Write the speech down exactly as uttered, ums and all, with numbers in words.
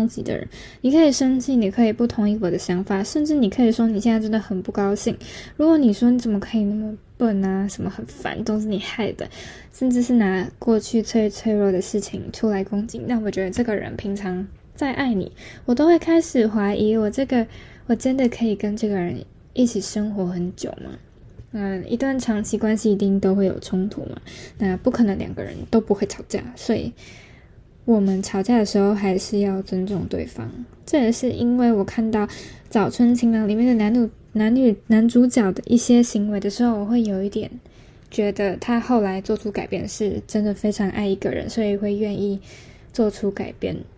攻击的人。你可以生气，你可以不同意我的想法，甚至你可以说你现在真的很不高兴。如果你说你怎么可以那么笨啊，什么很烦，都是你害的，甚至是拿过去最脆弱的事情出来攻击，那我觉得这个人平常再爱你，我都会开始怀疑我这个我真的可以跟这个人一起生活很久吗？嗯，一段长期关系一定都会有冲突嘛，那不可能两个人都不会吵架，所以我们吵架的时候还是要尊重对方。这也是因为我看到《早春情郎》里面的男女男女男主角的一些行为的时候，我会有一点觉得他后来做出改变是真的非常爱一个人，所以会愿意做出改变。